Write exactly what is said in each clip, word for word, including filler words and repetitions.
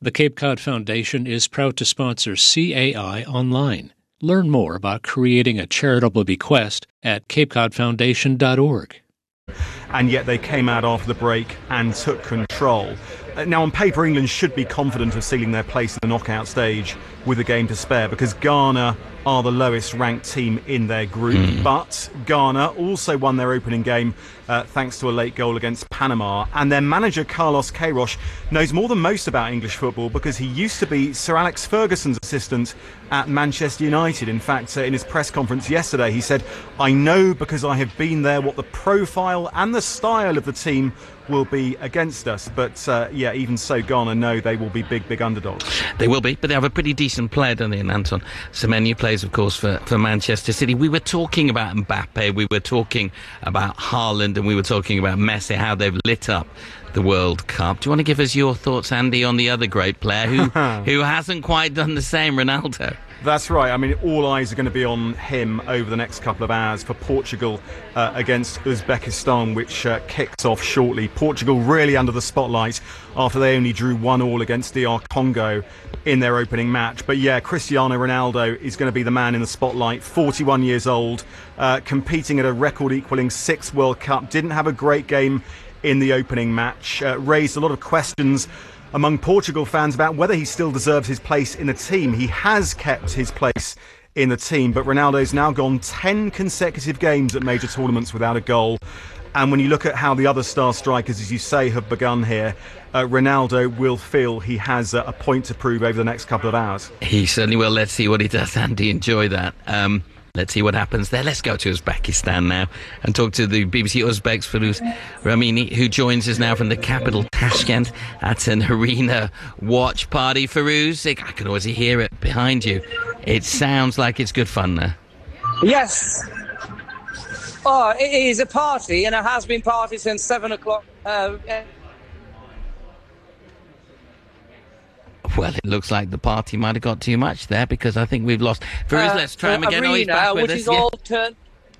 The Cape Cod Foundation is proud to sponsor C A I Online. Learn more about creating a charitable bequest at cape cod foundation dot org. And yet they came out after the break and took control. Uh, now, on paper, England should be confident of sealing their place in the knockout stage with a game to spare, because Ghana are the lowest ranked team in their group. Mm. But Ghana also won their opening game uh, thanks to a late goal against Panama. And their manager, Carlos Queiroz, knows more than most about English football because he used to be Sir Alex Ferguson's assistant at Manchester United. In fact, uh, in his press conference yesterday, he said, "I know because I have been there what the profile and the style of the team will be against us." But uh, yeah, even so, Ghana know they will be big, big underdogs. They will be, but they have a pretty decent player, don't they? And Anton Semenyo plays, of course, for, for Manchester City. We were talking about Mbappe, we were talking about Haaland, and we were talking about Messi, how they've lit up the World Cup. Do you want to give us your thoughts, Andy, on the other great player who who hasn't quite done the same, Ronaldo? That's right. I mean, all eyes are going to be on him over the next couple of hours for Portugal uh, against Uzbekistan, which uh, kicks off shortly. Portugal really under the spotlight after they only drew one all against D R Congo in their opening match. But yeah, Cristiano Ronaldo is going to be the man in the spotlight, forty-one years old, uh, competing at a record-equalling sixth World Cup. Didn't have a great game in the opening match, uh, raised a lot of questions among Portugal fans about whether he still deserves his place in the team. He has kept his place in the team, but Ronaldo's now gone ten consecutive games at major tournaments without a goal. And when you look at how the other star strikers, as you say, have begun here, uh, Ronaldo will feel he has uh, a point to prove over the next couple of hours. He certainly will. Let's see what he does, Andy. Enjoy that. Um, let's see what happens there. Let's go to Uzbekistan now and talk to the B B C Uzbeks, Firuz Ramini, who joins us now from the capital, Tashkent, at an arena watch party. Firuz, I can always hear it behind you. It sounds like it's good fun there. Yes. Oh, it is a party, and it has been party since seven o'clock. Uh, Well, it looks like the party might have got too much there, because I think we've lost. Firuz, uh, let's try him again. Arena, oh, he's back with which us. Is yeah. all turned...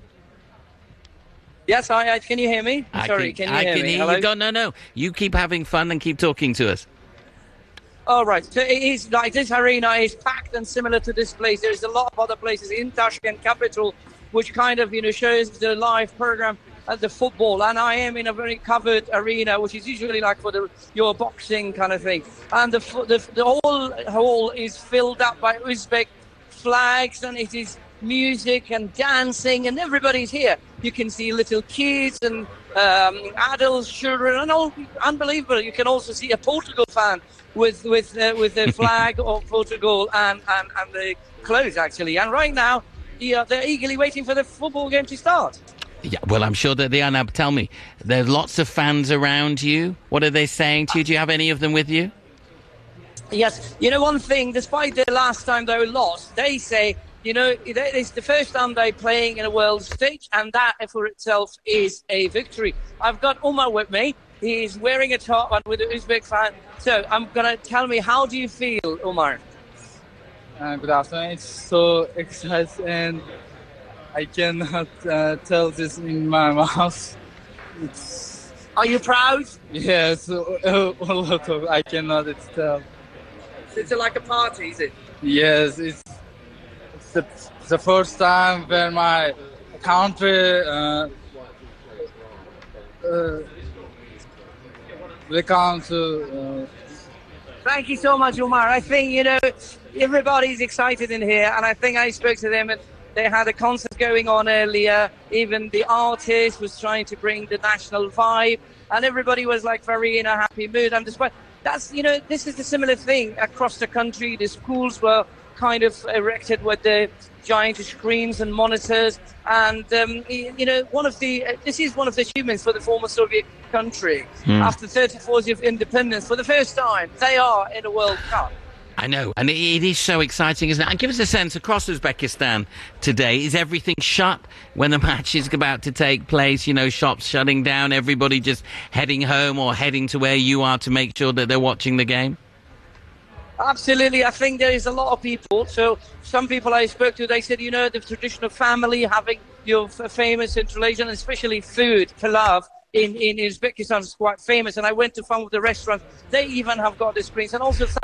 Yes, I, I, can you hear me? I Sorry, can, can you I hear can me? hear Hello? you. Go, no, no. You keep having fun and keep talking to us. All right. So it is like this arena is packed and similar to this place. There's a lot of other places in Tashkent capital, which kind of, you know, shows the live program at the football. And I am in a very covered arena, which is usually like for the your boxing kind of thing. And the the, the whole hall is filled up by Uzbek flags, and it is music and dancing, and everybody's here. You can see little kids and um, adults, children, and all unbelievable. You can also see a Portugal fan with with uh, with the flag of Portugal and, and, and the clothes, actually. And right now, yeah, they're eagerly waiting for the football game to start. Yeah, well, I'm sure that they are. Now, tell me, there's lots of fans around you. What are they saying to you? Do you have any of them with you? Yes. You know, one thing, despite the last time they lost, they say, you know, it's the first time they're playing in a world stage, and that for itself is a victory. I've got Umar with me. He's wearing a top and with an Uzbek fan. So I'm going to tell me, how do you feel, Umar? Uh, good afternoon. It's so exciting, and I cannot uh, tell this in my mouth. It's... Are you proud? Yes, a, a lot of. I cannot tell. It's like a party, is it? Yes, it's, it's the, the first time where my country uh, uh, we come to. Uh, Thank you so much, Umar. I think, you know, everybody's excited in here, and I think I spoke to them, and they had a concert going on earlier. Even the artist was trying to bring the national vibe, and everybody was like very in a happy mood. And despite that's, you know, this is the similar thing across the country. The schools were kind of erected with the giant screens and monitors, and um, you know, one of the uh, this is one of the achievements for the former Soviet country. Mm. After thirty-four years of independence, for the first time, they are in a World Cup. I know, and it, it is so exciting, isn't it? And give us a sense, across Uzbekistan today, is everything shut when the match is about to take place? You know, shops shutting down, everybody just heading home or heading to where you are to make sure that they're watching the game? Absolutely. I think there is a lot of people. So some people I spoke to, they said, you know, the traditional family having your famous Central Asian, especially food, pilav, in, in Uzbekistan is quite famous. And I went to some of the restaurants. They even have got the screens. And also some